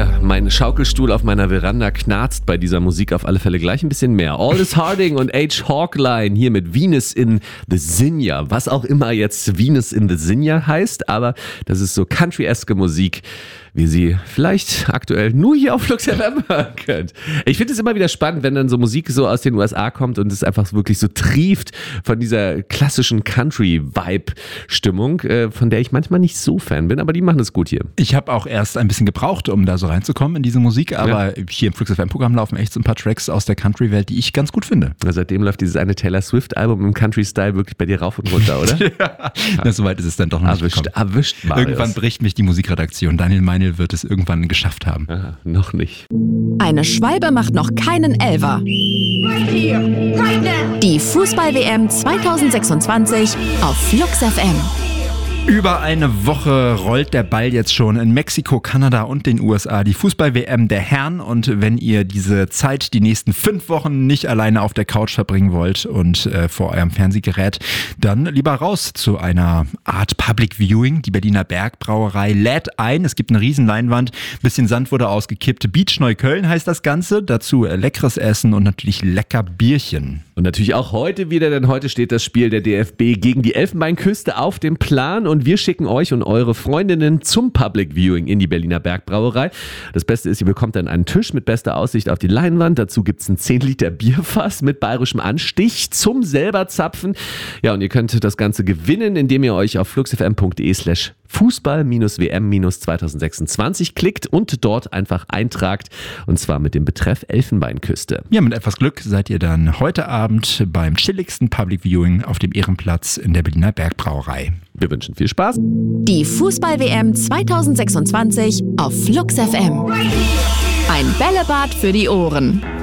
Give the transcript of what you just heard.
Ja, mein Schaukelstuhl auf meiner Veranda knarzt bei dieser Musik auf alle Fälle gleich ein bisschen mehr. Aldous Harding und H. Hawkline hier mit Venus in the Zinnia. Was auch immer jetzt Venus in the Zinnia heißt, aber das ist so country-eske Musik, wie sie vielleicht aktuell nur hier auf Flux FM hören könnt. Ich finde es immer wieder spannend, wenn dann so Musik so aus den USA kommt und es einfach wirklich so trieft von dieser klassischen Country-Vibe-Stimmung, von der ich manchmal nicht so Fan bin, aber die machen es gut hier. Ich habe auch erst ein bisschen gebraucht, um da so reinzukommen in diese Musik, aber hier im Flux FM-Programm laufen echt so ein paar Tracks aus der Country-Welt, die ich ganz gut finde. Seitdem läuft dieses eine Taylor Swift-Album im Country-Style wirklich bei dir rauf und runter, oder? Ja, na, soweit ist es dann doch noch nicht gekommen. Erwischt, Marius. Irgendwann bricht mich die Musikredaktion. Daniel Meinl wird es irgendwann geschafft haben. Aha, noch nicht. Eine Schwalbe macht noch keinen Elfer. Die Fußball-WM 2026 auf Flux FM. Über eine Woche rollt der Ball jetzt schon in Mexiko, Kanada und den USA. Die Fußball-WM der Herren. Und wenn ihr diese Zeit, die nächsten 5 Wochen nicht alleine auf der Couch verbringen wollt und vor eurem Fernsehgerät, dann lieber raus zu einer Art Public Viewing. Die Berliner Bergbrauerei lädt ein. Es gibt eine riesen Leinwand, bisschen Sand wurde ausgekippt. Beach Neukölln heißt das Ganze. Dazu leckeres Essen und natürlich lecker Bierchen. Und natürlich auch heute wieder, denn heute steht das Spiel der DFB gegen die Elfenbeinküste auf dem Plan und wir schicken euch und eure Freundinnen zum Public Viewing in die Berliner Bergbrauerei. Das Beste ist, ihr bekommt dann einen Tisch mit bester Aussicht auf die Leinwand. Dazu gibt es ein 10 Liter Bierfass mit bayerischem Anstich zum selber zapfen. Ja, und ihr könnt das Ganze gewinnen, indem ihr euch auf fluxfm.de/Fußball-WM-2026 klickt und dort einfach eintragt. Und zwar mit dem Betreff Elfenbeinküste. Ja, mit etwas Glück seid ihr dann heute Abend beim chilligsten Public Viewing auf dem Ehrenplatz in der Berliner Bergbrauerei. Wir wünschen viel Spaß. Die Fußball-WM 2026 auf Flux FM. Ein Bällebad für die Ohren.